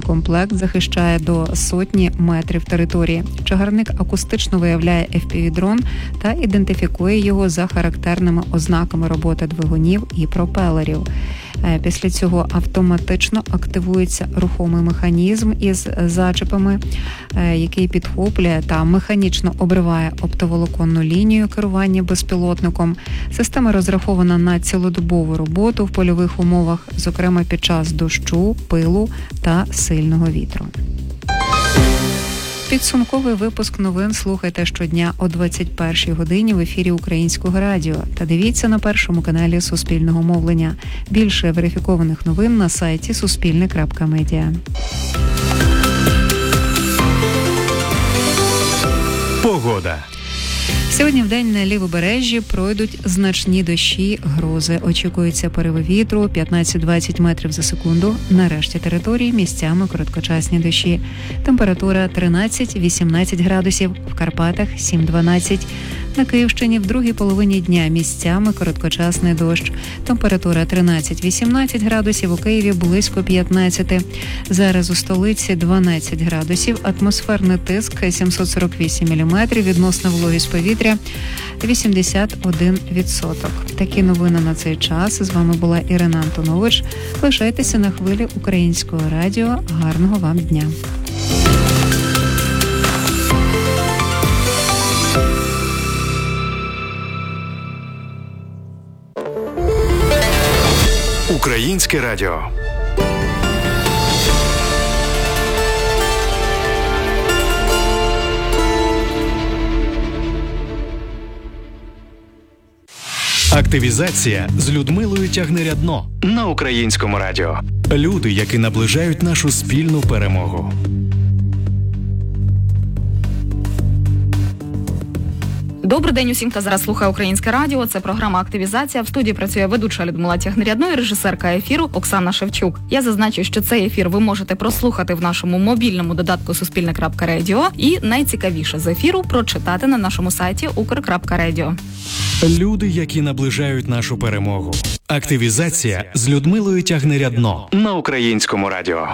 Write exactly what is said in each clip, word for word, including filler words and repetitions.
комплект захищає до сотні метрів території. Чагарник акустично виявляє еф пі ві-дрон та ідентифікує його за характерними ознаками роботи двигунів і пропелерів. Після цього автоматично активується рухомий механізм із зачепами, який підхоплює та механічно обриває оптоволоконну лінію керування безпілотником. Система розрахована на цілодобову роботу в польових умовах, зокрема під час дощу, пилу та сильного вітру. Підсумковий випуск новин слухайте щодня о двадцять першій годині в ефірі Українського радіо та дивіться на першому каналі Суспільного мовлення. Більше верифікованих новин на сайті суспільне крапка медіа. Погода. Сьогодні вдень на лівобережжі пройдуть значні дощі, грози. Очікується пориви вітру п'ятнадцять-двадцять метрів за секунду. На решті території місцями короткочасні дощі. Температура тринадцять-вісімнадцять градусів, в Карпатах сім-дванадцять. На Київщині в другій половині дня місцями короткочасний дощ. Температура тринадцять-вісімнадцять градусів, у Києві близько п'ятнадцять. Зараз у столиці дванадцять градусів, атмосферний тиск сімсот сорок вісім міліметрів, відносна вологість повітря вісімдесят один відсоток. Такі новини на цей час. З вами була Ірина Антонович. Лишайтеся на хвилі Українського радіо. Гарного вам дня. Українське радіо. Активізація з Людмилою Тягнирядно на Українському радіо. Люди, які наближають нашу спільну перемогу. Добрий день усім, хто зараз слухає Українське радіо. Це програма «Активізація». В студії працює ведуча Людмила Тягнирядно і режисерка ефіру Оксана Шевчук. Я зазначу, що цей ефір ви можете прослухати в нашому мобільному додатку суспільне крапка радіо і найцікавіше з ефіру прочитати на нашому сайті укр крапка радіо. Люди, які наближають нашу перемогу. Активізація з Людмилою Тягнирядно на Українському радіо.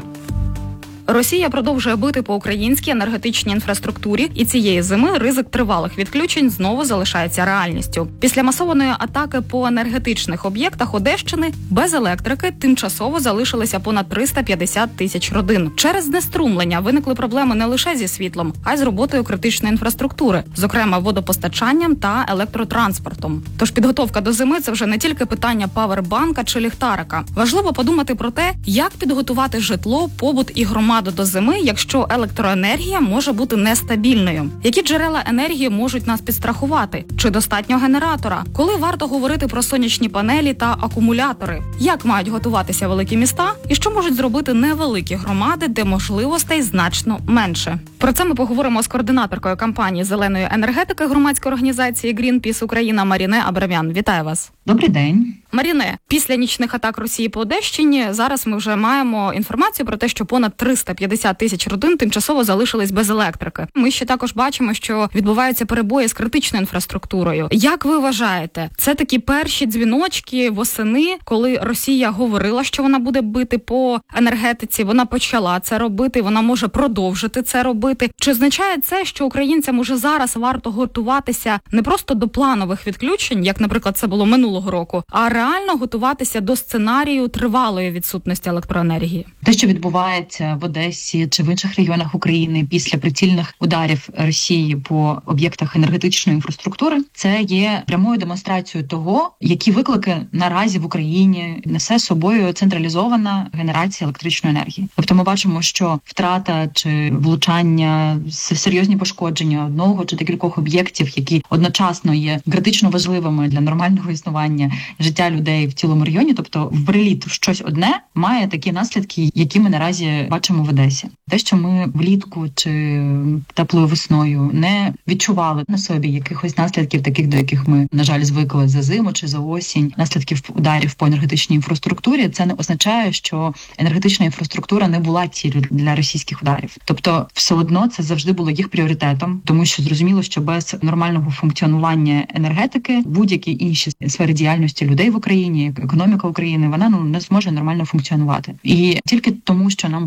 Росія продовжує бити по українській енергетичній інфраструктурі, і цієї зими ризик тривалих відключень знову залишається реальністю. Після масованої атаки по енергетичних об'єктах Одещини без електрики тимчасово залишилися понад триста п'ятдесят тисяч родин. Через знеструмлення виникли проблеми не лише зі світлом, а й з роботою критичної інфраструктури, зокрема водопостачанням та електротранспортом. Тож підготовка до зими – це вже не тільки питання павербанка чи ліхтарика. Важливо подумати про те, як підготувати житло, побут і громаду до зими, якщо електроенергія може бути нестабільною. Які джерела енергії можуть нас підстрахувати? Чи достатньо генератора? Коли варто говорити про сонячні панелі та акумулятори? Як мають готуватися великі міста? І що можуть зробити невеликі громади, де можливостей значно менше? Про це ми поговоримо з координаторкою кампанії зеленої енергетики громадської організації Greenpeace Україна Маріне Абрамян. Вітаю вас. Добрий день. Маріне, після нічних атак Росії по Одещині зараз ми вже маємо інформацію про те, що понад триста п'ятдесят тисяч родин тимчасово залишились без електрики. Ми ще також бачимо, що відбуваються перебої з критичною інфраструктурою. Як ви вважаєте, це такі перші дзвіночки восени, коли Росія говорила, що вона буде бити по енергетиці, вона почала це робити, вона може продовжити це робити. Чи означає це, що українцям уже зараз варто готуватися не просто до планових відключень, як, наприклад, це було минулого року, а реально готуватися до сценарію тривалої відсутності електроенергії? Те, що відбувається в Одесі чи в інших регіонах України після прицільних ударів Росії по об'єктах енергетичної інфраструктури, це є прямою демонстрацією того, які виклики наразі в Україні несе з собою централізована генерація електричної енергії. Тобто ми бачимо, що втрата чи влучання, серйозні пошкодження одного чи декількох об'єктів, які одночасно є критично важливими для нормального існування життя людей в цілому регіоні, тобто в приліт в щось одне має такі наслідки, які ми наразі бачимо в Одесі. Те, що ми влітку чи теплою весною не відчували на собі якихось наслідків, таких, до яких ми, на жаль, звикли за зиму чи за осінь, наслідків ударів по енергетичній інфраструктурі, це не означає, що енергетична інфраструктура не була ціллю для російських ударів. Тобто все одно це завжди було їх пріоритетом, тому що зрозуміло, що без нормального функціонування енергетики будь-які інші сфери діяльності людей в Україні, економіка України, вона ну не зможе нормально функціонувати. І тільки тому, що нам просто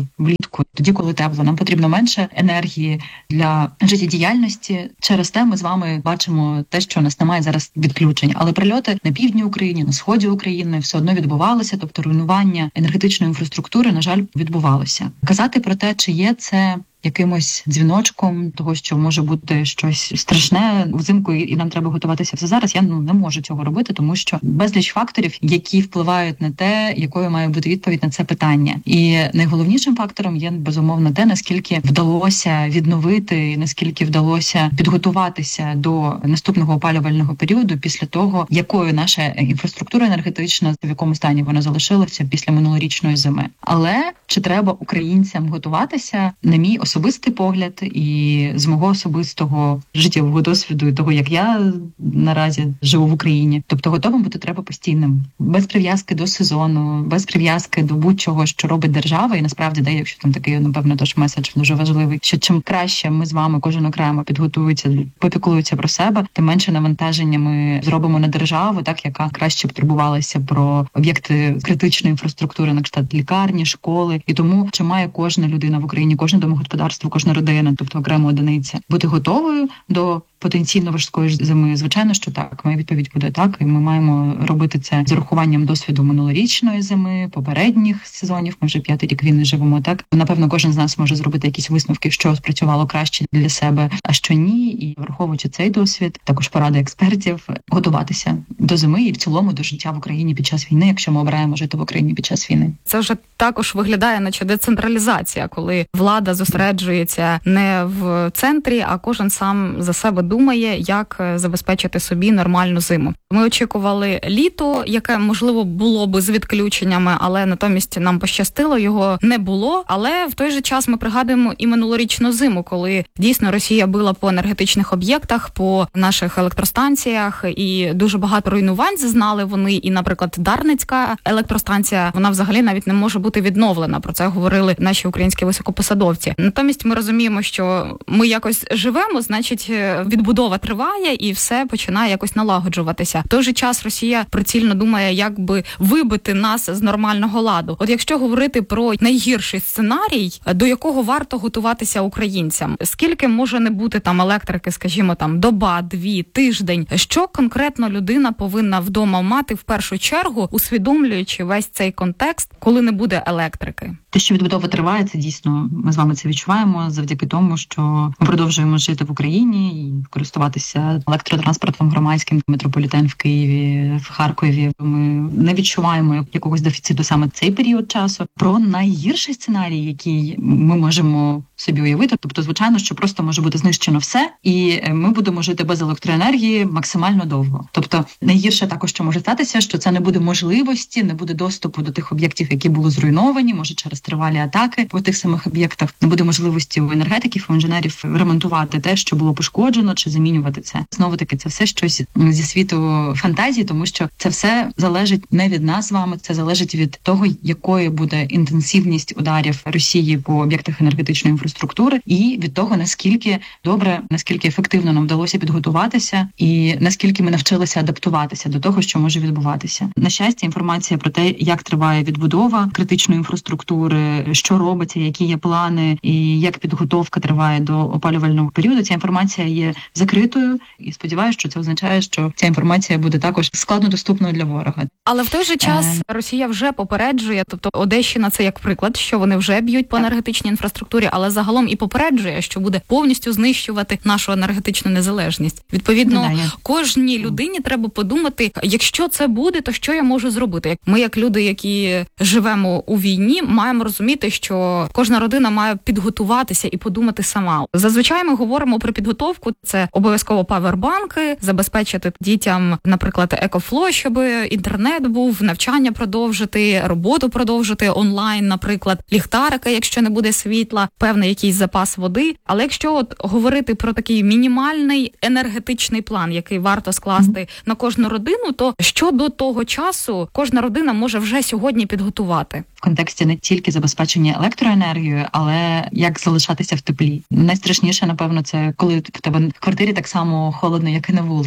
влітку, тоді, коли тепло. Нам потрібно менше енергії для життєдіяльності. Через те ми з вами бачимо те, що у нас немає зараз відключень. Але прильоти на півдні України, на сході України все одно відбувалися, тобто руйнування енергетичної інфраструктури, на жаль, відбувалося. Казати про те, чи є це якимось дзвіночком того, що може бути щось страшне взимку, і нам треба готуватися все зараз, я ну не можу цього робити, тому що безліч факторів, які впливають на те, якою має бути відповідь на це питання. І найголовнішим фактором є, безумовно, те, наскільки вдалося відновити, наскільки вдалося підготуватися до наступного опалювального періоду після того, якою наша інфраструктура енергетична, в якому стані вона залишилася після минулорічної зими. Але чи треба українцям готуватися? На мій особистий погляд і з мого особистого життєвого досвіду і того, як я наразі живу в Україні. Тобто готовим бути треба постійним. Без прив'язки до сезону, без прив'язки до будь-чого, що робить держава. І насправді, де, якщо там такий, напевно, теж меседж дуже важливий, що чим краще ми з вами кожен окремо підготується, попіклується про себе, тим менше навантаження ми зробимо на державу, так, яка краще б турбувалася про об'єкти критичної інфраструктури, на кшталт лікарні, школи. І тому, чи має кожна людина в Україні, кожне домогосподарство, кожна родина, тобто окрема одиниця, бути готовою до потенційно важкої зими? Звичайно, що так. Моя відповідь буде так, і ми маємо робити це з урахуванням досвіду минулорічної зими, попередніх сезонів. Ми вже п'ятий рік війни живемо, так. Напевно, кожен з нас може зробити якісь висновки, що спрацювало краще для себе, а що ні. І враховуючи цей досвід, також поради експертів, готуватися до зими і в цілому до життя в Україні під час війни, якщо ми обираємо жити в Україні під час війни. Це вже також виглядає, наче децентралізація, коли влада зосереджується не в центрі, а кожен сам за себе думає, як забезпечити собі нормальну зиму. Ми очікували літо, яке, можливо, було би з відключеннями, але натомість нам пощастило, його не було. Але в той же час ми пригадуємо і минулорічну зиму, коли дійсно Росія била по енергетичних об'єктах, по наших електростанціях, і дуже багато руйнувань зазнали вони. І, наприклад, Дарницька електростанція, вона взагалі навіть не може бути відновлена. Про це говорили наші українські високопосадовці. Натомість ми розуміємо, що ми якось живемо, значить, відбудова триває і все починає якось налагоджуватися. В той же час Росія прицільно думає, як би вибити нас з нормального ладу. От якщо говорити про найгірший сценарій, до якого варто готуватися українцям, скільки може не бути там електрики, скажімо, там доба, дві, тиждень, що конкретно людина повинна вдома мати в першу чергу, усвідомлюючи весь цей контекст, коли не буде електрики? Те, що відбудова триває, це дійсно, ми з вами це відчуваємо завдяки тому, що ми продовжуємо жити в Україні і користуватися електротранспортом громадським, метрополітен в Києві, в Харкові. Ми не відчуваємо якогось дефіциту саме цей період часу. Про найгірший сценарій, який ми можемо собі уявити, тобто, звичайно, що просто може бути знищено все, і ми будемо жити без електроенергії максимально довго. Тобто, найгірше також, що може статися, що це не буде можливості, не буде доступу до тих об'єктів, які були зруйновані, може через тривалі атаки по тих самих об'єктах, не буде можливості у енергетиків, у інженерів ремонтувати те, що було пошкоджено, чи замінювати це. Знову таки, це все щось зі світу фантазії, тому що це все залежить не від нас з вами, це залежить від того, якою буде інтенсивність ударів Росії по об'єктах енергетичної інфраструктури, і від того, наскільки добре, наскільки ефективно нам вдалося підготуватися, і наскільки ми навчилися адаптуватися до того, що може відбуватися. На щастя, інформація про те, як триває відбудова критичної інфраструктури, що робиться, які є плани, і як підготовка триває до опалювального періоду, ця інформація є закритою, і сподіваюся, що це означає, що ця інформація буде також складно доступною для ворога. Але в той же час е... Росія вже попереджує, тобто Одещина це як приклад, що вони вже б'ють по енергетичній інфраструктурі, але загалом і попереджує, що буде повністю знищувати нашу енергетичну незалежність. Відповідно, ну, кожній людині треба подумати, якщо це буде, то що я можу зробити? Ми, як люди, які живемо у війні, маємо розуміти, що кожна родина має підготуватися і подумати сама. Зазвичай ми говоримо про підготовку, це обов'язково павербанки, забезпечити дітям, наприклад, екофло, щоб інтернет був, навчання продовжити, роботу продовжити онлайн, наприклад, ліхтарика, якщо не буде світла, певний якийсь запас води. Але якщо от говорити про такий мінімальний енергетичний план, який варто скласти mm-hmm. на кожну родину, то що до того часу кожна родина може вже сьогодні підготувати? В контексті не тільки забезпечення електроенергією, але як залишатися в теплі. Найстрашніше, напевно, це коли в тебе в квартирі так само холодно, як і на вулиці.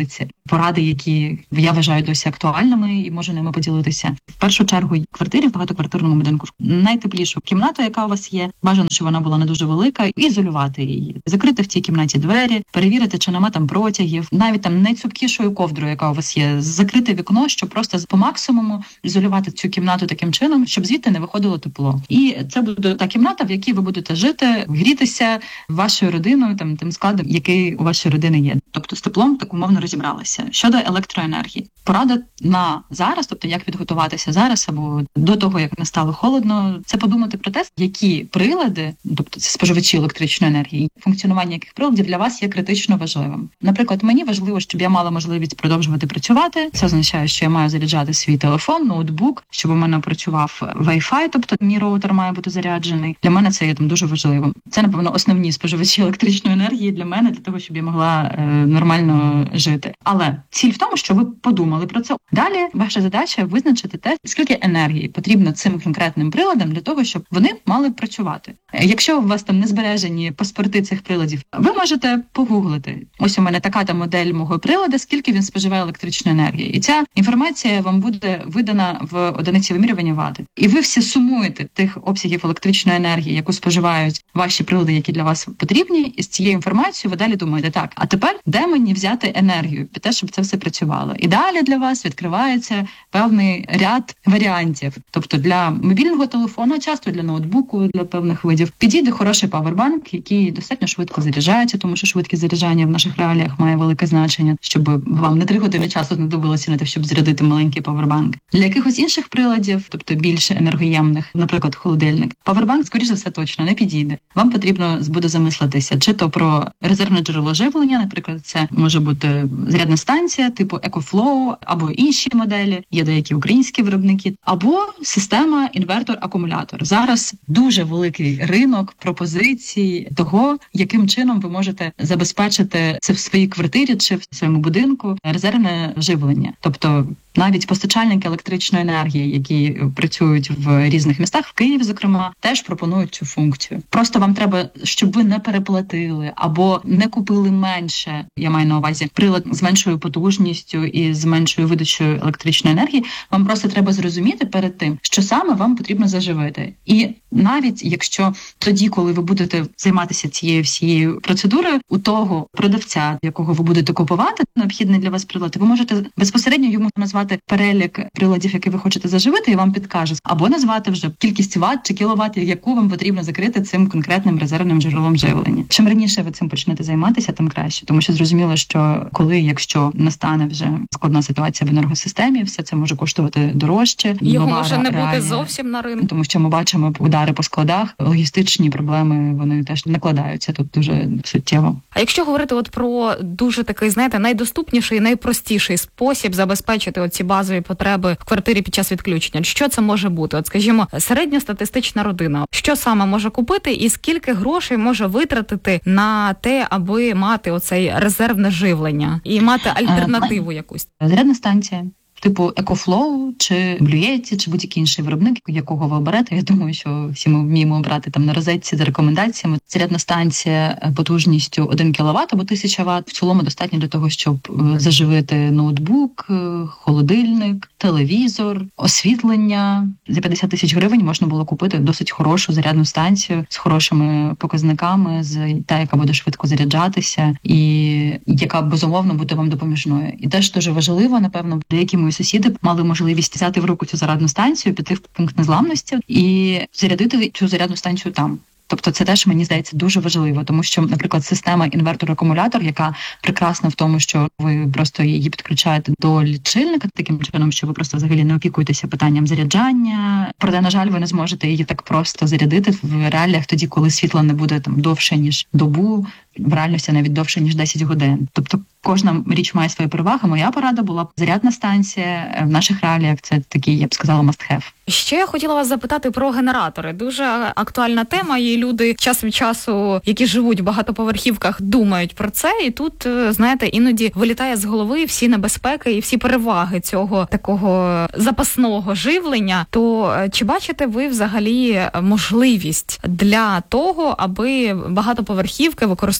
поради, які я вважаю досі актуальними і можу ними поділитися. В першу чергу, в квартирі, в багатоквартирному будинку, найтеплішу кімнату, яка у вас є, бажано, щоб вона була не дуже велика, і ізолювати її. Закрити в цій кімнаті двері, перевірити, чи нема там протягів, навіть там найцупкішою ковдрою, яка у вас є, закрити вікно, щоб просто по максимуму ізолювати цю кімнату таким чином, щоб звідти не виходило тепло. І це буде та кімната, в якій ви будете жити, грітися вашою родиною, там тим складом, який у вашої родини є. Тобто з теплом так умовно розібралися. Щодо електроенергії, порада на зараз, тобто як підготуватися зараз або до того, як не стало холодно, це подумати про те, які прилади, тобто це споживачі електричної енергії, функціонування яких приладів для вас є критично важливим. Наприклад, мені важливо, щоб я мала можливість продовжувати працювати. Це означає, що я маю заряджати свій телефон, ноутбук, щоб у мене працював Wi-Fi, тобто мій роутер має бути заряджений. Для мене це є там дуже важливо. Це, напевно, основні споживачі електричної енергії для мене, для того, щоб я могла е, нормально жити. Але ціль в тому, що ви подумали про це. Далі ваша задача визначити те, скільки енергії потрібно цим конкретним приладам для того, щоб вони мали працювати. Якщо у вас там не збережені паспорти цих приладів, ви можете погуглити. Ось у мене така та модель мого прилада, скільки він споживає електричної енергії. І ця інформація вам буде видана в одиниці вимірювання вати. І ви всі сумуєте тих обсягів електричної енергії, яку споживають ваші прилади, які для вас потрібні, і з цією інформацією ви далі думаєте, так, а тепер де мені взяти енергію під те, щоб це все працювало? І далі для вас відкривається певний ряд варіантів. Тобто для мобільного телефону, часто для ноутбуку, для певних видів, підійде хороший павербанк, який достатньо швидко заряджається, тому що швидкість заряджання в наших реаліях має велике значення, щоб вам не три години часу знадобилося на те, щоб зарядити маленький павербанк. Для якихось інших приладів, тобто більше енергоємних, наприклад, холодильник, павербанк, скоріш за все, точно не підійде. Вам потрібно буде замислитися, чи то про резервне джерело живлення, наприклад, це може бути зарядна станція типу EcoFlow, або інші моделі, є деякі українські виробники, або система інвертор-акумулятор. Зараз дуже великий ринок пропозицій того, яким чином ви можете забезпечити це в своїй квартирі чи в своєму будинку резервне живлення. Тобто навіть постачальники електричної енергії, які працюють в різних містах, в Києві, зокрема, теж пропонують цю функцію. Просто вам треба, щоб ви не переплатили або не купили менше, я маю на увазі, прилад з меншою потужністю і з меншою видачею електричної енергії. Вам просто треба зрозуміти перед тим, що саме вам потрібно заживити. І навіть якщо тоді, коли ви будете займатися цією всією процедурою, у того продавця, якого ви будете купувати необхідний для вас прилад, ви можете безпосередньо йому назвати перелік приладів, які ви хочете заживити, і вам підкаже, або назвати вже кількість ват чи кіловат, яку вам потрібно закрити цим конкретним резервним джерелом живлення. Чим раніше ви цим почнете займатися, тим краще, тому що зрозуміло, що коли, якщо настане вже складна ситуація в енергосистемі, все це може коштувати дорожче. Його Нова може не бути реальна, зовсім на ринку, тому що ми бачимо удари по складах, логістичні проблеми, вони теж накладаються тут дуже суттєво. А якщо говорити от про дуже такий, знаєте, найдоступніший, найпростіший спосіб забезпечити оці базові потреби в квартирі під час відключення, що це може бути? От, скажімо, середньостатистична родина, що саме може купити і скільки грошей може витратити на те, аби мати оцей резервне живлення і мати альтернативу якусь? Зарядна станція типу EcoFlow, чи Blue Yeti, чи будь-який інший виробник, якого ви оберете. Я думаю, що всі ми вміємо обрати там на розетці за рекомендаціями. Зарядна станція потужністю один кіловат або тисяча ват в цілому достатньо для того, щоб заживити ноутбук, холодильник, телевізор, освітлення. За п'ятдесят тисяч гривень можна було купити досить хорошу зарядну станцію з хорошими показниками, з та, яка буде швидко заряджатися і яка, безумовно, буде вам допоміжною. І теж дуже важливо, напевно, деякі мої сусіди мали можливість взяти в руку цю зарядну станцію, піти в пункт незламності і зарядити цю зарядну станцію там. Тобто це теж, мені здається, дуже важливо, тому що, наприклад, система інвертор-акумулятор, яка прекрасна в тому, що ви просто її підключаєте до лічильника таким чином, що ви просто взагалі не опікуєтеся питанням заряджання. Проте, на жаль, ви не зможете її так просто зарядити в реаліях тоді, коли світла не буде там довше, ніж добу, в реальності навіть довше, ніж десять годин. Тобто кожна річ має свої переваги. Моя порада була зарядна станція. В наших реаліях це такий, я б сказала, must have. Ще я хотіла вас запитати про генератори. Дуже актуальна тема, і люди час від часу, які живуть в багатоповерхівках, думають про це. І тут, знаєте, іноді вилітає з голови всі небезпеки і всі переваги цього такого запасного живлення. То чи бачите ви взагалі можливість для того, аби багатоповерхівки використовували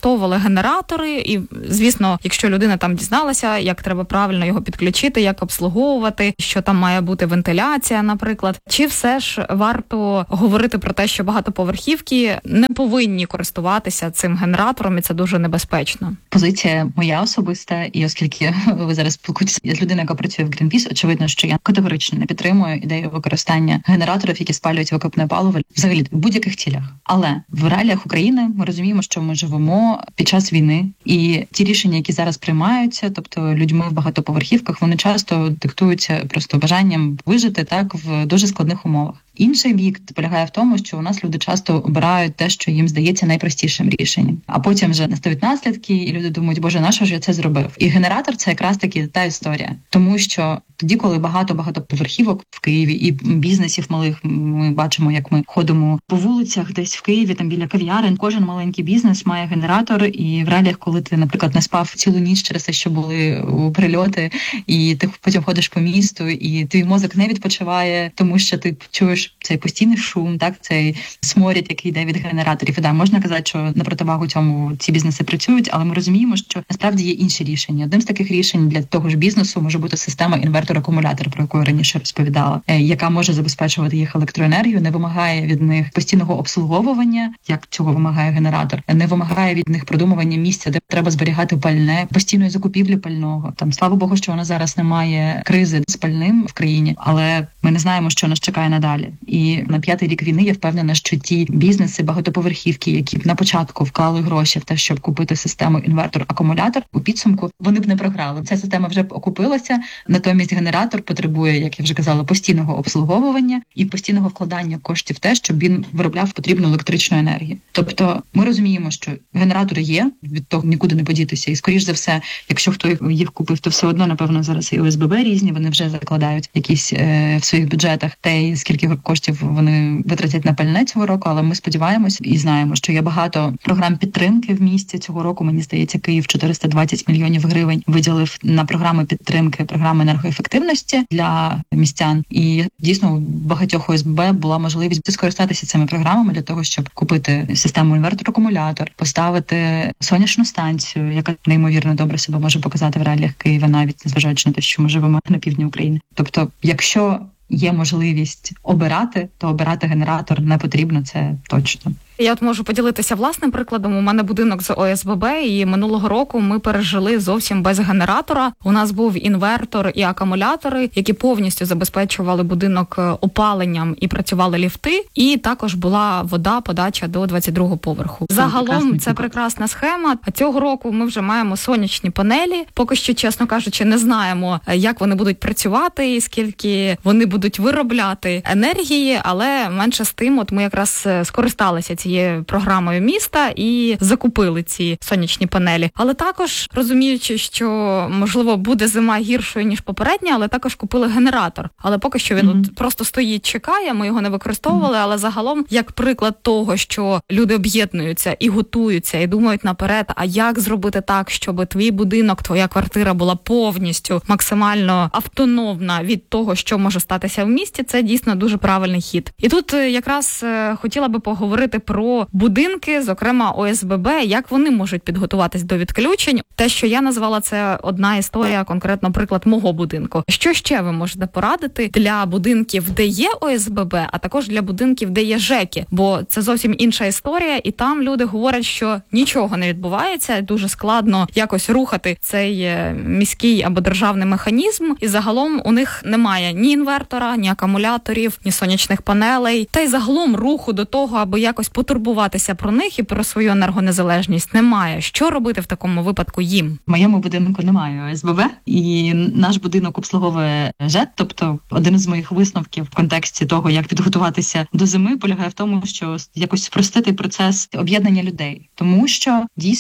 використовували генератори, і, звісно, якщо людина там дізналася, як треба правильно його підключити, як обслуговувати, що там має бути вентиляція, наприклад, чи все ж варто говорити про те, що багатоповерхівки не повинні користуватися цим генератором, і це дуже небезпечно? Позиція моя особиста, і оскільки ви зараз спілкуєтеся з людиною, яка працює в Greenpeace, очевидно, що я категорично не підтримую ідею використання генераторів, які спалюють викопне паливо, взагалі в будь-яких цілях. Але в реаліях України ми розуміємо, що ми живемо під час війни, і ті рішення, які зараз приймаються, тобто людьми в багатоповерхівках, вони часто диктуються просто бажанням вижити так в дуже складних умовах. Інший бік полягає в тому, що у нас люди часто обирають те, що їм здається найпростішим рішенням. А потім вже настають наслідки, і люди думають, боже, на що ж я це зробив? І генератор – це якраз таки та історія. Тому що тоді, коли багато-багато поверхівок в Києві і бізнесів малих, ми бачимо, як ми ходимо по вулицях десь в Києві, там біля кав'ярень, кожен маленький бізнес має генератор, і в реаліях, коли ти, наприклад, не спав цілу ніч через те, що були прильоти, і ти потім ходиш по місту, і твій мозок не відпочиває, тому що ти чуєш цей постійний шум, так, цей сморід, який йде від генераторів. І да, можна казати, що на противагу цьому ці бізнеси працюють, але ми розуміємо, що насправді є інші рішення. Одним з таких рішень для того ж бізнесу може бути система інвертор-акумулятор, про яку я раніше розповідала, яка може забезпечувати їх електроенергію, не вимагає від них постійного обслуговування, як цього вимагає генератор, не вимагає від них продумування місця, де треба зберігати пальне, постійної закупівлі пального. Там, слава Богу, що у нас зараз немає кризи з пальним в країні, але ми не знаємо, що нас чекає надалі. І на п'ятий рік війни я впевнена, що ті бізнеси, багатоповерхівки, які на початку вклали гроші в те, щоб купити систему інвертор-акумулятор, у підсумку вони б не програли. Ця система вже б окупилася, натомість генератор потребує, як я вже казала, постійного обслуговування і постійного вкладання коштів в те, щоб він виробляв потрібну електричну енергію. Тобто ми розуміємо, що генератори є, від того нікуди не подітися. І, скоріш за все, якщо хто їх купив, то все одно, напевно, зараз і О С Б Б різні, вони вже закладають якісь е, в своїх бюджетах те, скільки коштів вони витратять на пальне цього року, але ми сподіваємось і знаємо, що є багато програм підтримки в місті цього року. Мені здається, Київ чотириста двадцять мільйонів гривень виділив на програми підтримки, програми енергоефективності для містян. І дійсно у багатьох О С Б Б була можливість скористатися цими програмами для того, щоб купити систему інвертор-акумулятор, поставити сонячну станцію, яка неймовірно добре себе може показати в реаліях Києва, навіть незважаючи на те, що ми живемо на півдні України. Тобто, якщо є можливість обирати, то обирати генератор не потрібно, це точно. Я от можу поділитися власним прикладом. У мене будинок з О С Б Б, і минулого року ми пережили зовсім без генератора. У нас був інвертор і акумулятори, які повністю забезпечували будинок опаленням і працювали ліфти. І також була вода, подача до двадцять другого поверху. Загалом це прекрасна схема. А цього року ми вже маємо сонячні панелі. Поки що, чесно кажучи, не знаємо, як вони будуть працювати і скільки вони будуть виробляти енергії, але менше з тим, от ми якраз скористалися цією програмою міста і закупили ці сонячні панелі. Але також, розуміючи, що, можливо, буде зима гіршою, ніж попередня, але також купили генератор. Але поки що він mm-hmm. от просто стоїть, чекає, ми його не використовували, mm-hmm. але загалом, як приклад того, що люди об'єднуються і готуються, і думають наперед, а як зробити так, щоб твій будинок, твоя квартира була повністю максимально автономна від того, що може статися в місті, це дійсно дуже правильний хід. І тут якраз хотіла би поговорити про будинки, зокрема О С Б Б, як вони можуть підготуватись до відключень. Те, що я назвала, це одна історія, конкретно приклад мого будинку. Що ще ви можете порадити для будинків, де є О С Б Б, а також для будинків, де є ЖЕКи? Бо це зовсім інша історія, і там люди говорять, що нічого не відбувається, дуже складно якось рухати цей міський або державний механізм, і загалом у них немає ні інвертора, ні акумуляторів, ні сонячних панелей, та й загалом руху до того, аби якось потурбуватися про них і про свою енергонезалежність немає. Що робити в такому випадку їм? В моєму будинку немає О С Б Б, і наш будинок обслуговує ЖЕК, тобто один з моїх висновків в контексті того, як підготуватися до зими, полягає в тому, що якось спростити процес об'єднання людей. Тому що, дійсно,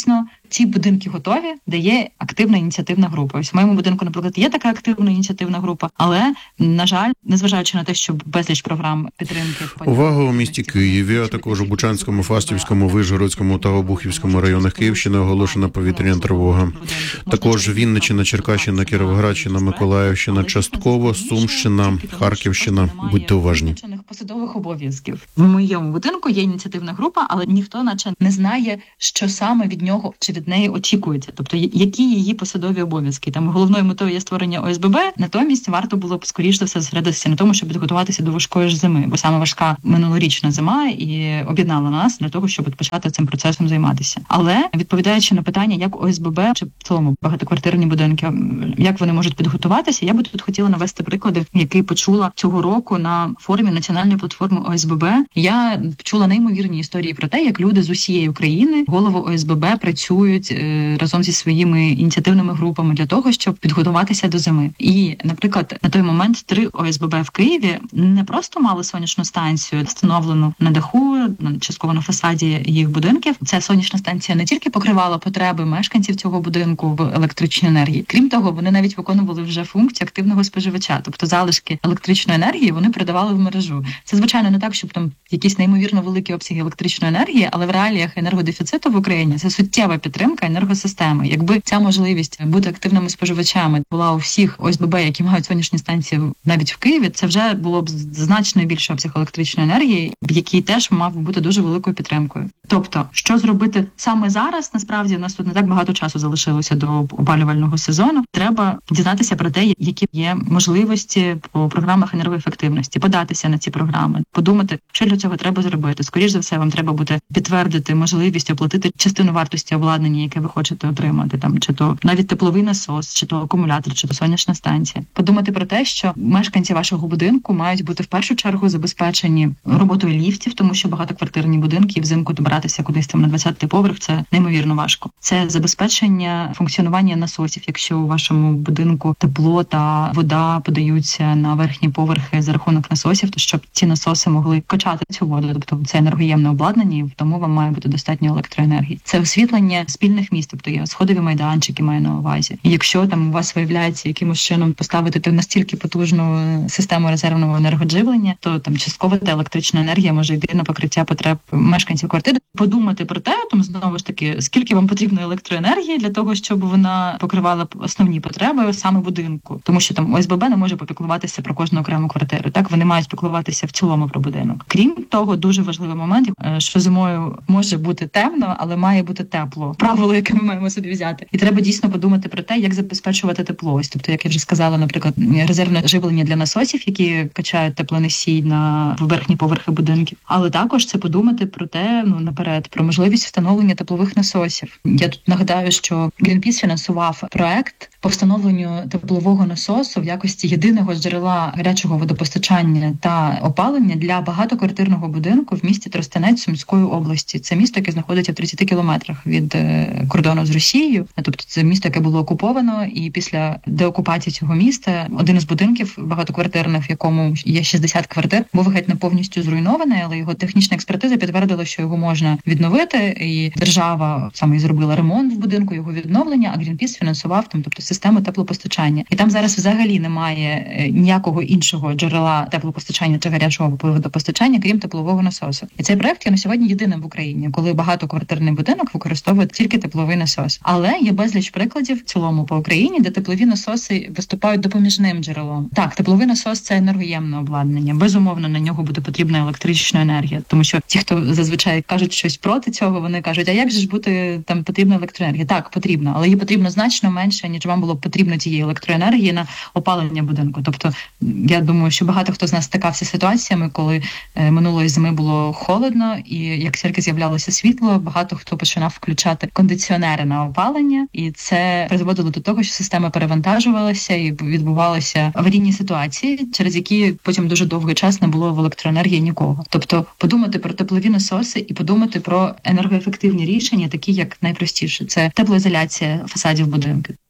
ті будинки готові, де є активна ініціативна група. Ось в моєму будинку, наприклад, є така активна ініціативна група, але, на жаль, незважаючи на те, що безліч програм підтримки... Увага у місті Києві, а також у Бучанському, Фастівському, Вишгородському та Обухівському районах Київщини оголошена повітряна тривога. Також Вінниччина, Черкащина, Кіровоградщина, Миколаївщина, частково Сумщина, Харківщина. Будьте уважні. Посадових обов'язків. В моєму будинку є ініціативна група, але ніхто наче не знає, що саме від нього чи від неї очікується. Тобто, які її посадові обов'язки. Там головною метою є створення О С Б Б, натомість варто було б скоріш за все зосередитися на тому, щоб підготуватися до важкої ж зими, бо саме важка минулорічна зима і об'єднала нас для того, щоб почати цим процесом займатися. Але відповідаючи на питання, як О С Б Б чи в цілому багатоквартирні будинки, як вони можуть підготуватися, я би тут хотіла навести приклади, які почула цього року на форумі національної платформи О С Б Б. Я чула неймовірні історії про те, як люди з усієї України, голови О С Б Б, працюють е, разом зі своїми ініціативними групами для того, щоб підготуватися до зими. І, наприклад, на той момент три О С Б Б в Києві не просто мали сонячну станцію, встановлену на даху, частково на фасаді їх будинків. Ця сонячна станція не тільки покривала потреби мешканців цього будинку в електричній енергії. Крім того, вони навіть виконували вже функцію активного споживача, тобто залишки електричної енергії вони передавали в мережу. Це, звичайно, не так, щоб там якісь неймовірно великі обсяги електричної енергії, але в реаліях енергодефіциту в Україні це суттєва підтримка енергосистеми. Якби ця можливість бути активними споживачами була у всіх О С Б Б, які мають сонячні станції навіть в Києві, це вже було б значно більше обсяг електричної енергії, який теж мав би бути дуже великою підтримкою. Тобто, що зробити саме зараз, насправді, у нас тут не так багато часу залишилося до опалювального сезону. Треба дізнатися про те, які є можливості по програмах енергоефективності, податися на ці програми, подумати, що для цього треба зробити. Скоріше за все, вам треба буде підтвердити можливість оплатити частину вартості обладнання, яке ви хочете отримати, там чи то навіть тепловий насос, чи то акумулятор, чи то сонячна станція. Подумати про те, що мешканці вашого будинку мають бути в першу чергу забезпечені роботою ліфтів, тому що багатоквартирні будинки і взимку добратися кудись там на двадцятий поверх це неймовірно важко. Це забезпечення функціонування насосів, якщо у вашому будинку тепло та вода подаються на верхні поверхи за рахунок насосів, то щоб ці насоси могли качати цю воду, тобто це енергоємне обладнання, і тому вам має бути достатньо електроенергії. Це освітлення спільних місць, тобто є сходові майданчики, маю на увазі. І якщо там у вас виявляється якимось чином поставити настільки потужну систему резервного енергодживлення, то там частково та електрична енергія може йти на покриття потреб мешканців квартири. Подумати про те, там знову ж таки, скільки вам потрібно електроенергії для того, щоб вона покривала основні потреби саме будинку, тому що там О С Б Б не може попіклуватися про кожну окрему квартиру. Так вони мають піклуватися в цілому про будинок. Крім того, дуже важливий момент, що зимою може бути темно, але має бути тепло. Правило, яке ми маємо собі взяти. І треба дійсно подумати про те, як забезпечувати тепло. Ось, тобто, як я вже сказала, наприклад, резервне живлення для насосів, які качають теплоносій на верхні поверхи будинків. Але також це подумати про те, ну наперед, про можливість встановлення теплових насосів. Я тут нагадаю, що Greenpeace фінансував проект по встановленню теплового насосу в якості єдиного джерела гарячого водопостачання та опалення для багатоквартирного будинку в місті Тростянець Сумської області. Це місто, яке знаходиться в тридцяти кілометрах від кордону з Росією. Тобто це місто, яке було окуповано, і після деокупації цього міста один із будинків багатоквартирних, в якому є шістдесят квартир, був геть не повністю зруйнований, але його технічна експертиза підтвердила, що його можна відновити, і держава саме і зробила ремонт в будинку, його відновлення, а Greenpeace фінансував там, тобто систему теплопостачання. І там зараз взагалі немає ніякого іншого джерела теплопостачання чи гарячого водопостачання, крім теплового насосу. І цей проект є на сьогодні єдиним в Україні, коли багатоквартирний будинок використовує тільки тепловий насос. Але є безліч прикладів в цілому по Україні, де теплові насоси виступають допоміжним джерелом. Так, тепловий насос – це енергоємне обладнання. Безумовно, на нього буде потрібна електрична енергія. Тому що ті, хто зазвичай кажуть щось проти цього, вони кажуть, а як же ж бути там потрібна електроенергія? Так, потрібно, але їй потрібно значно менше, ніж вам було б потрібно тієї електроенергії на опалення будинку. Тобто, я думаю, що багато хто з нас стикався з ситуаціями, коли е, минулої зими було холодно, і як тільки з'являлося світло, багато хто починав включати кондиціонери на опалення, і це призводило до того, що система перевантажувалася і відбувалися аварійні ситуації, через які потім дуже довгий час не було в електроенергії нікого. Тобто, подумати про теплові насоси і подумати про енергоефективні рішення, такі як найпростіше. Це теплоізоляція фасадів будинків.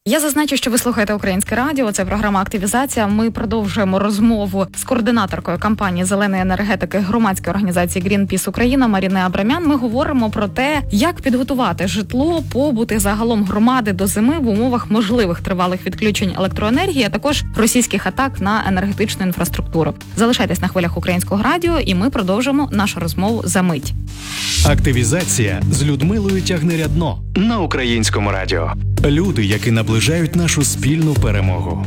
Я зазначу, що ви слухаєте Українське радіо. Це програма «Активізація». Ми продовжуємо розмову з координаторкою кампанії зеленої енергетики громадської організації Greenpeace Україна Маріною Абрамян. Ми говоримо про те, як підготувати житло, побут і загалом громади до зими в умовах можливих тривалих відключень електроенергії, а також російських атак на енергетичну інфраструктуру. Залишайтесь на хвилях Українського радіо, і ми продовжимо нашу розмову за мить. Активізація з Людмилою Тягнирядно на Українському радіо. Люди, які наближають нашу спільну перемогу.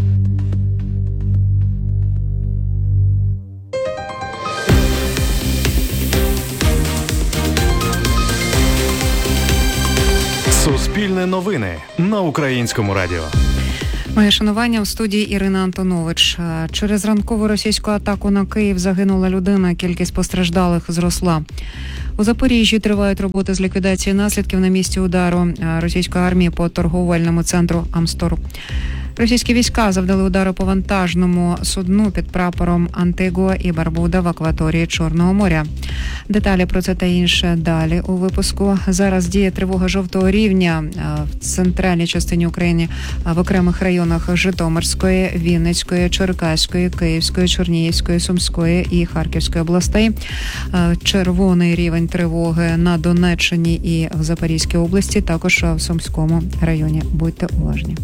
Суспільне новини на Українському радіо. Моє шанування в студії Ірина Антонович. Через ранкову російську атаку на Київ загинула людина, кількість постраждалих зросла. У Запоріжжі тривають роботи з ліквідації наслідків на місці удару російської армії по торговельному центру Амстор. Російські війська завдали удару по вантажному судну під прапором Антигуа і Барбуда в акваторії Чорного моря. Деталі про це та інше далі у випуску. Зараз діє тривога жовтого рівня в центральній частині України, в окремих районах Житомирської, Вінницької, Черкаської, Київської, Чернігівської, Сумської і Харківської областей. Червоний рівень тривоги на Донеччині і в Запорізькій області, також в Сумському районі. Будьте уважні.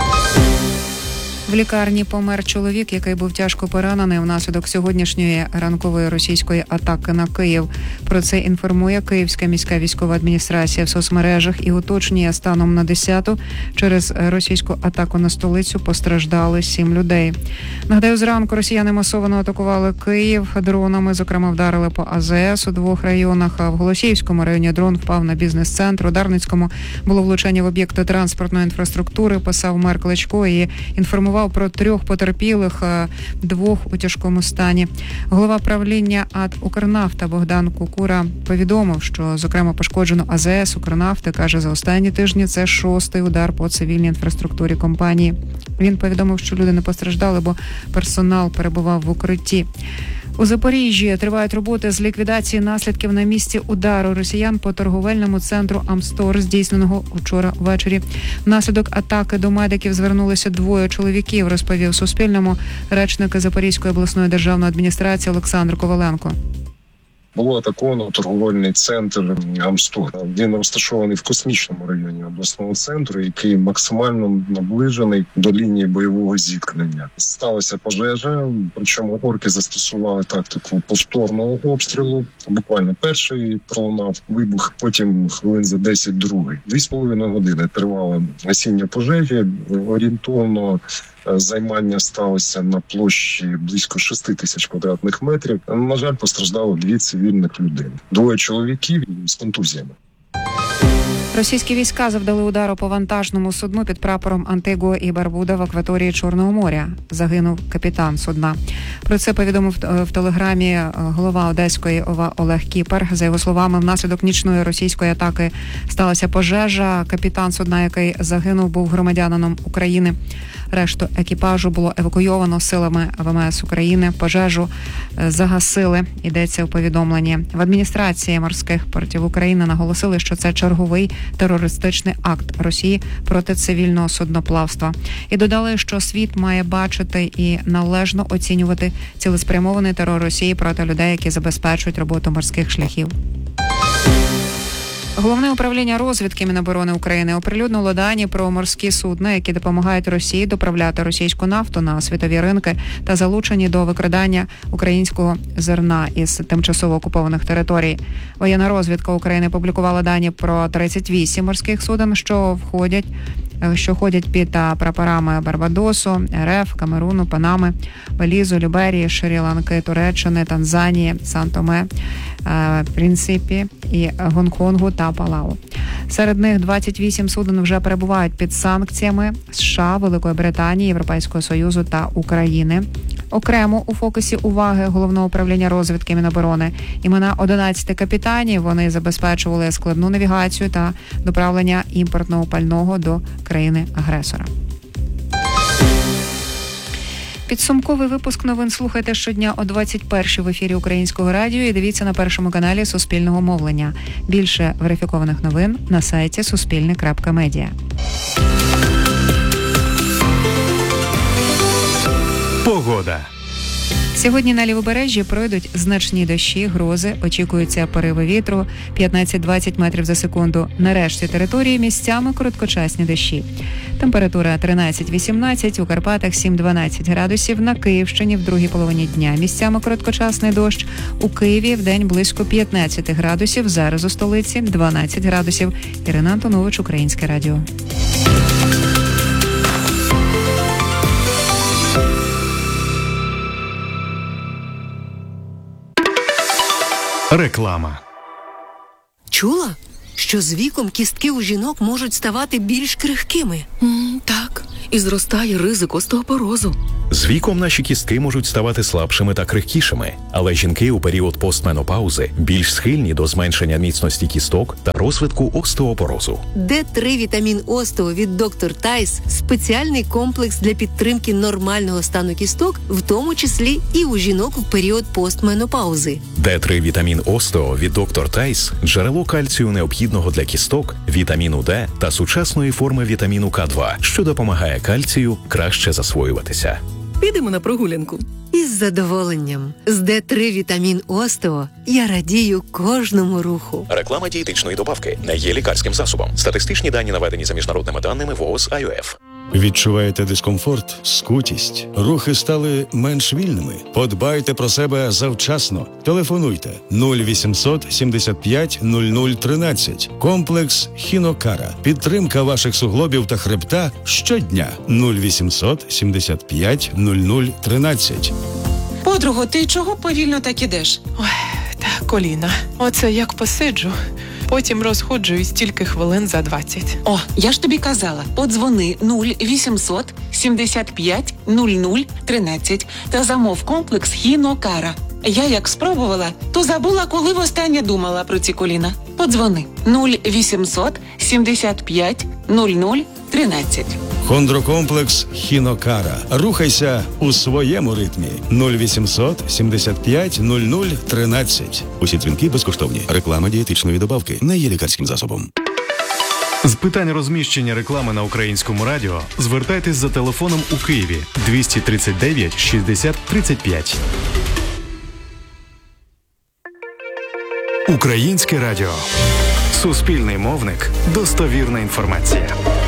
В лікарні помер чоловік, який був тяжко поранений внаслідок сьогоднішньої ранкової російської атаки на Київ. Про це інформує Київська міська військова адміністрація в соцмережах і уточнює, станом на десяту через російську атаку на столицю постраждали сім людей. Нагадаю, зранку росіяни масово атакували Київ дронами, зокрема вдарили по А З С у двох районах. А в Голосіївському районі дрон впав на бізнес-центр. У Дарницькому було влучання в об'єкти транспортної інфраструктури, писав мер Кличко і інформував про трьох потерпілих, двох у тяжкому стані. Голова правління АТ «Укрнафта» Богдан Кукура повідомив, що, зокрема, пошкоджено А З С «Укрнафти». Каже, за останні тижні це шостий удар по цивільній інфраструктурі компанії. Він повідомив, що люди не постраждали, бо персонал перебував в укритті. У Запоріжжі тривають роботи з ліквідації наслідків на місці удару росіян по торговельному центру Амстор, здійсненого вчора ввечері. Внаслідок атаки до медиків звернулися двоє чоловіків, розповів Суспільному речник Запорізької обласної державної адміністрації Олександр Коваленко. Було атаковано торговельний центр Амстор. Він розташований в космічному районі обласного центру, який максимально наближений до лінії бойового зіткнення. Сталася пожежа, причому орки застосували тактику повторного обстрілу. Буквально перший пролунав вибух, потім хвилин за десять другий. Дві з половиною години тривало гасіння пожежі. Орієнтовно займання сталося на площі близько шести тисяч квадратних метрів. На жаль, постраждало дві цивільних людини. Двоє чоловіків з контузіями. Російські війська завдали удару по вантажному судну під прапором Антигуа і Барбуда в акваторії Чорного моря. Загинув капітан судна. Про це повідомив в телеграмі голова Одеської ОВА Олег Кіпер. За його словами, внаслідок нічної російської атаки сталася пожежа. Капітан судна, який загинув, був громадянином України. Решту екіпажу було евакуйовано силами В М С України. Пожежу загасили, йдеться у повідомленні. В адміністрації морських портів України наголосили, що це черговий терористичний акт Росії проти цивільного судноплавства. І додали, що світ має бачити і належно оцінювати цілеспрямований терор Росії проти людей, які забезпечують роботу морських шляхів. Головне управління розвідки Міноборони України оприлюднило дані про морські судна, які допомагають Росії доправляти російську нафту на світові ринки та залучені до викрадання українського зерна із тимчасово окупованих територій. Воєнна розвідка України публікувала дані про тридцять вісім морських суден, що входять що ходять під прапорами Барбадосу, Р Ф, Камеруну, Панами, Белізу, Ліберії, Шрі-Ланки, Туреччини, Танзанії, Сан-Томе, Принципі і Гонконгу та Палау. Серед них двадцять вісім суден вже перебувають під санкціями США, Великої Британії, Європейського Союзу та України. Окремо у фокусі уваги Головного управління розвідки Міноборони імена одинадцяти капітанів. Вони забезпечували складну навігацію та доправлення імпортного пального до країни-агресора. Підсумковий випуск новин слухайте щодня о двадцять першій в ефірі Українського радіо і дивіться на Першому каналі Суспільного мовлення. Більше верифікованих новин на сайті суспільне крапка медіа. Погода. Сьогодні на Лівобережжі пройдуть значні дощі, грози, очікуються пориви вітру п'ятнадцять-двадцять метрів за секунду. На решті території місцями короткочасні дощі. Температура тринадцять-вісімнадцять, у Карпатах сім-дванадцять градусів, на Київщині в другій половині дня місцями короткочасний дощ. У Києві вдень близько п'ятнадцять градусів, зараз у столиці дванадцять градусів. Ірина Антонович, Українське радіо. Реклама. Чула, що з віком кістки у жінок можуть ставати більш крихкими? Mm, так, і зростає ризик остеопорозу. З віком наші кістки можуть ставати слабшими та крихкішими, але жінки у період постменопаузи більш схильні до зменшення міцності кісток та розвитку остеопорозу. Д три вітамін Остео від доктор Тайс – спеціальний комплекс для підтримки нормального стану кісток, в тому числі і у жінок в період постменопаузи. Д три вітамін Остео від доктор Тайс – джерело кальцію необхідного для кісток, вітаміну Д та сучасної форми вітаміну К два, що допомагає кальцію краще засвоюватися. Підемо на прогулянку. Із задоволенням. З Д три вітамін Остео я радію кожному руху. Реклама дієтичної добавки не є лікарським засобом. Статистичні дані наведені за міжнародними даними ВООЗ ай о еф. Відчуваєте дискомфорт, скутість, рухи стали менш вільними? Подбайте про себе завчасно. Телефонуйте нуль вісімсот сімдесят п'ять нуль нуль тринадцять. Комплекс Хінокара. Підтримка ваших суглобів та хребта щодня. нуль вісімсот сімдесят п'ять нуль нуль тринадцять. Подруго, ти чого повільно так ідеш? Ой, та коліна. Оце як посиджу. Потім розходжуюсь тільки хвилин за двадцять. О, я ж тобі казала, подзвони нуль вісімсот сімдесят п'ять нуль нуль тринадцять та замов комплекс Хінокара. Я як спробувала, то забула, коли востаннє думала про ці коліна. Подзвони нуль вісімсот сімдесят п'ять нуль нуль тринадцять. Хондрокомплекс Хінокара. Рухайся у своєму ритмі. нуль вісімсот сімдесят п'ять нуль нуль тринадцять. Усі дзвінки безкоштовні. Реклама дієтичної добавки не є лікарським засобом. З питань розміщення реклами на Українському радіо звертайтесь за телефоном у Києві двісті тридцять дев'ять шістдесят тридцять п'ять. Українське радіо. Суспільний мовник. Достовірна інформація.